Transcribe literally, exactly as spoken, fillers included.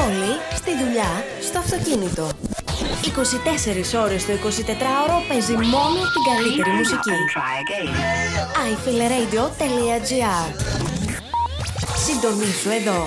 πόλη, στη δουλειά, στο αυτοκίνητο. είκοσι τέσσερις ώρες το εικοσιτετράωρο παίζει μόνο την καλύτερη μουσική. άι φιλ ρέιντιο τελεία τζι άρ. Συντονίσου εδώ.